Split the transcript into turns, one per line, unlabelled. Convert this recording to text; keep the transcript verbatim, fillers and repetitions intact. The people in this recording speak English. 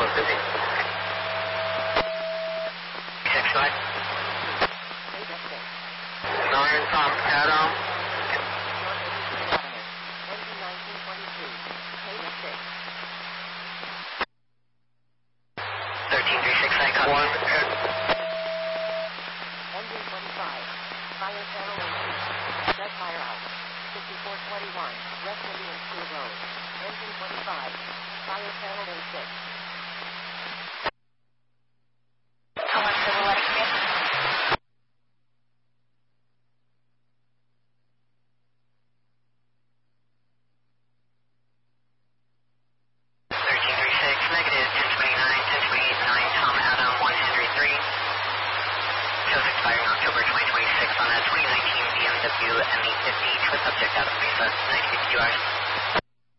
busy. six five. nine, Tom, Adam. thirteen three six, I got one.
Engine twenty-five, fire channel eight, dead fire out. fifty-four twenty-one, West Indian School Road. Engine twenty-five, fire channel eight six.
How much for the letting me?
thirteen three six, negative ten twenty-nine, ten twenty-eight, nine, Tom, Adam, one Henry three. Shows expiring October twenty twenty-six on a twenty nineteen B M W M E fifty with subject out of Mesa, ninety-six Q hours.